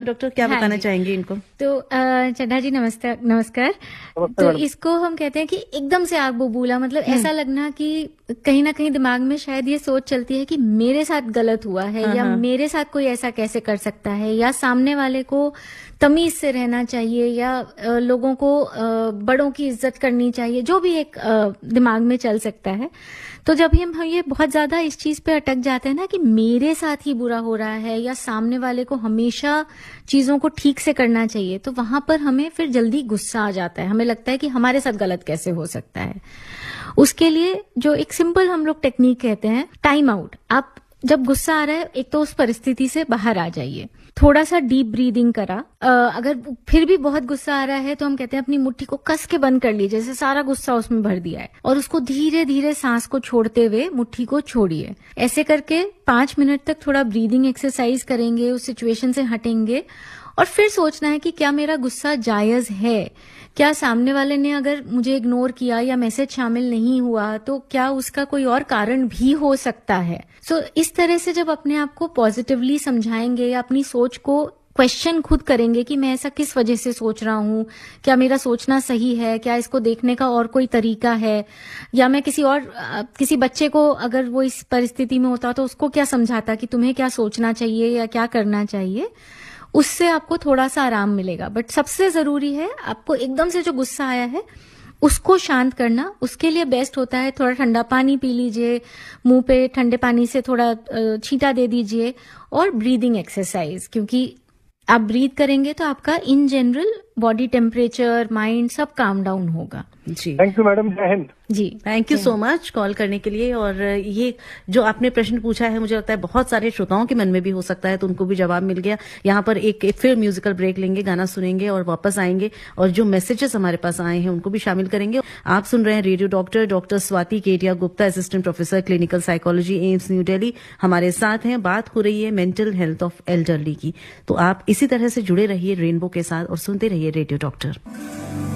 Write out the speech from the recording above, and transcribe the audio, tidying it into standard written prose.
Doctor, क्या बताना चाहेंगे इनको? तो चड्ढा जी नमस्कार। तो इसको हम कहते हैं कि एकदम से आग बबूला, मतलब ऐसा लगना कि कहीं ना कहीं दिमाग में शायद ये सोच चलती है कि मेरे साथ गलत हुआ है, या मेरे साथ कोई ऐसा कैसे कर सकता है, या सामने वाले को तमीज से रहना चाहिए, या लोगों को बड़ों की इज्जत करनी चाहिए, जो भी एक दिमाग में चल सकता है। तो जब हम ये बहुत ज्यादा इस चीज पे अटक जाते हैं ना कि मेरे साथ ही बुरा हो रहा है, या सामने वाले को हमेशा चीजों को ठीक से करना चाहिए, तो वहां पर हमें फिर जल्दी गुस्सा आ जाता है। हमें लगता है कि हमारे साथ गलत कैसे हो सकता है। उसके लिए जो एक सिंपल हम लोग टेक्निक कहते हैं, टाइम आउट। आप जब गुस्सा आ रहा है, एक तो उस परिस्थिति से बाहर आ जाइए, थोड़ा सा डीप ब्रीदिंग करा। अगर फिर भी बहुत गुस्सा आ रहा है तो हम कहते हैं अपनी मुट्ठी को कस के बंद कर लीजिए, जैसे सारा गुस्सा उसमें भर दिया है, और उसको धीरे धीरे सांस को छोड़ते हुए मुट्ठी को छोड़िए। ऐसे करके 5 मिनट तक थोड़ा ब्रीदिंग एक्सरसाइज करेंगे, उस सिचुएशन से हटेंगे, और फिर सोचना है कि क्या मेरा गुस्सा जायज है, क्या सामने वाले ने अगर मुझे इग्नोर किया या मैसेज शामिल नहीं हुआ तो क्या उसका कोई और कारण भी हो सकता है। सो इस तरह से जब अपने आप को पॉजिटिवली समझाएंगे या अपनी सोच को क्वेश्चन खुद करेंगे कि मैं ऐसा किस वजह से सोच रहा हूँ, क्या मेरा सोचना सही है, क्या इसको देखने का और कोई तरीका है, या मैं किसी बच्चे को अगर वो इस परिस्थिति में होता तो उसको क्या समझाता कि तुम्हें क्या सोचना चाहिए या क्या करना चाहिए, उससे आपको थोड़ा सा आराम मिलेगा। बट सबसे जरूरी है आपको एकदम से जो गुस्सा आया है उसको शांत करना। उसके लिए बेस्ट होता है थोड़ा ठंडा पानी पी लीजिए, मुंह पे ठंडे पानी से थोड़ा छींटा दे दीजिए, और ब्रीदिंग एक्सरसाइज, क्योंकि आप ब्रीथ करेंगे तो आपका in general body temperature, mind सब काम डाउन होगा। जी, थैंक यू मैडम, जय हिंद जी। Thank you so much call करने के लिए। और ये जो आपने प्रश्न पूछा है, मुझे लगता है बहुत सारे श्रोताओं के मन में भी हो सकता है, तो उनको भी जवाब मिल गया। यहाँ पर एक फिर म्यूजिकल ब्रेक लेंगे, गाना सुनेंगे और वापस आएंगे, और जो मैसेजेस हमारे पास आए हैं उनको भी शामिल करेंगे। आप सुन रहे हैं radio doctor Swati Kedia Gupta, assistant professor clinical psychology, AIIMS new Delhi, हमारे साथ हैं। बात हो रही है मेंटल हेल्थ ऑफ एल्डरली की। तो आप इसी तरह से जुड़े रहिए रेनबो के साथ और सुनते रहिए रेडियो डॉक्टर।